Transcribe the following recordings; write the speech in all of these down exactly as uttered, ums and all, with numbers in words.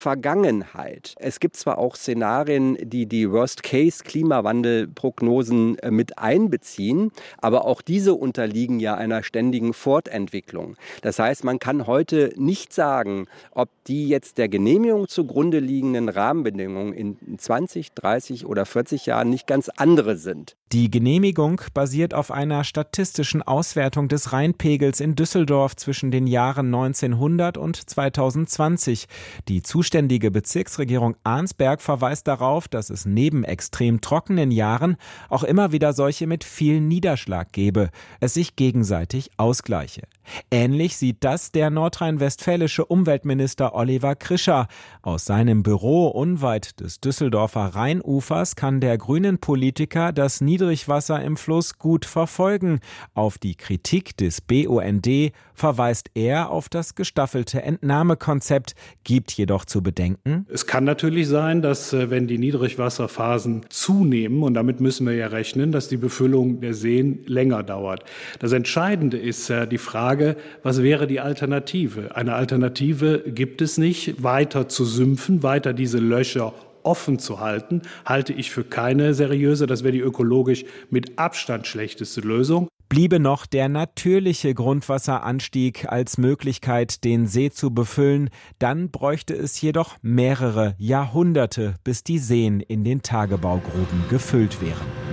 Vergangenheit. Es gibt zwar auch Szenarien, die die Worst-Case-Klimawandelprognosen mit einbeziehen, aber auch diese unterliegen ja einer ständigen Fortentwicklung. Das heißt, man kann heute nicht sagen, ob die jetzt der Genehmigung zugrunde liegenden Rahmenbedingungen in zwanzig, dreißig oder vierzig Jahren nicht ganz andere sind. Die Genehmigung basiert auf einer statistischen Auswertung des Rheinpegels in Düsseldorf zwischen den Jahren neunzehnhundert und zweitausendzwanzig. Die zuständige Bezirksregierung Arnsberg verweist darauf, dass es neben extrem trockenen Jahren auch immer wieder solche mit viel Niederschlag gebe, es sich gegenseitig ausgleiche. Ähnlich sieht das der nordrhein-westfälische Umweltminister Oliver Krischer. Aus seinem Büro unweit des Düsseldorfer Rheinufers kann der grünen Politiker das Niedrigwasser im Fluss gut verfolgen. Auf die Kritik des B U N D verweist er auf das gestaffelte Entnahmekonzept, gibt jedoch zu bedenken: Es kann natürlich sein, dass wenn die Niedrigwasserphasen zunehmen, und damit müssen wir ja rechnen, dass die Befüllung der Seen länger dauert. Das Entscheidende ist die Frage, was wäre die Alternative? Eine Alternative gibt es nicht. Weiter zu sümpfen, weiter diese Löcher offen zu halten, halte ich für keine seriöse. Das wäre die ökologisch mit Abstand schlechteste Lösung. Bliebe noch der natürliche Grundwasseranstieg als Möglichkeit, den See zu befüllen, dann bräuchte es jedoch mehrere Jahrhunderte, bis die Seen in den Tagebaugruben gefüllt wären.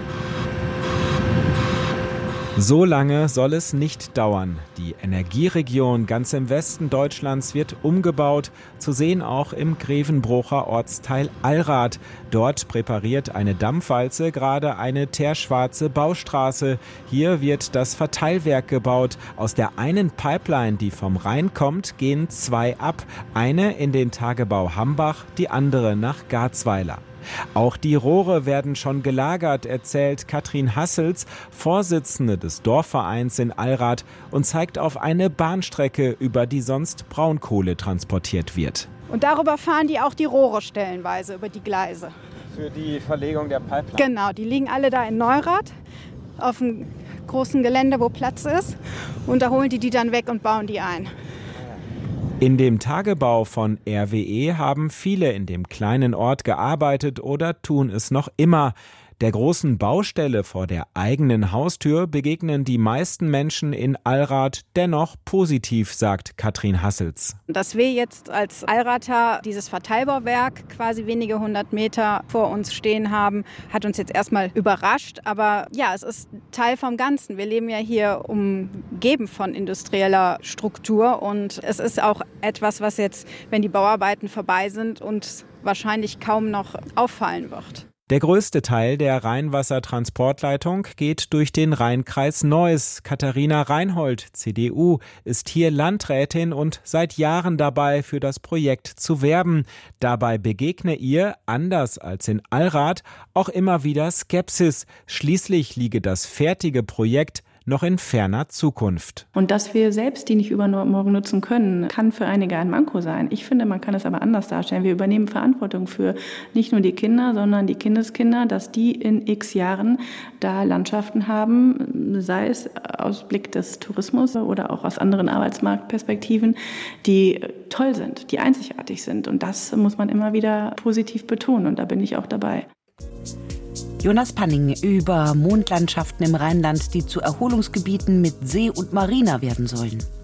So lange soll es nicht dauern. Die Energieregion ganz im Westen Deutschlands wird umgebaut, zu sehen auch im Grevenbrocher Ortsteil Allrath. Dort präpariert eine Dampfwalze gerade eine teerschwarze Baustraße. Hier wird das Verteilwerk gebaut. Aus der einen Pipeline, die vom Rhein kommt, gehen zwei ab. Eine in den Tagebau Hambach, die andere nach Garzweiler. Auch die Rohre werden schon gelagert, erzählt Katrin Hassels, Vorsitzende des Dorfvereins in Allrath, und zeigt auf eine Bahnstrecke, über die sonst Braunkohle transportiert wird. Und darüber fahren die auch die Rohre stellenweise, über die Gleise. Für die Verlegung der Pipeline? Genau, die liegen alle da in Neurath auf dem großen Gelände, wo Platz ist. Und da holen die die dann weg und bauen die ein. In dem Tagebau von R W E haben viele in dem kleinen Ort gearbeitet oder tun es noch immer. Der großen Baustelle vor der eigenen Haustür begegnen die meisten Menschen in Allrath dennoch positiv, sagt Katrin Hassels. Dass wir jetzt als Allrather dieses Verteilbauwerk quasi wenige hundert Meter vor uns stehen haben, hat uns jetzt erstmal überrascht. Aber ja, es ist Teil vom Ganzen. Wir leben ja hier umgeben von industrieller Struktur und es ist auch etwas, was jetzt, wenn die Bauarbeiten vorbei sind, uns wahrscheinlich kaum noch auffallen wird. Der größte Teil der Rheinwassertransportleitung geht durch den Rheinkreis Neuss. Katharina Reinhold, C D U, ist hier Landrätin und seit Jahren dabei, für das Projekt zu werben. Dabei begegne ihr, anders als in Allrath, auch immer wieder Skepsis. Schließlich liege das fertige Projekt noch in ferner Zukunft. Und dass wir selbst die nicht übermorgen nutzen können, kann für einige ein Manko sein. Ich finde, man kann es aber anders darstellen. Wir übernehmen Verantwortung für nicht nur die Kinder, sondern die Kindeskinder, dass die in x Jahren da Landschaften haben, sei es aus Blick des Tourismus oder auch aus anderen Arbeitsmarktperspektiven, die toll sind, die einzigartig sind. Und das muss man immer wieder positiv betonen. Und da bin ich auch dabei. Jonas Panning über Mondlandschaften im Rheinland, die zu Erholungsgebieten mit See und Marina werden sollen.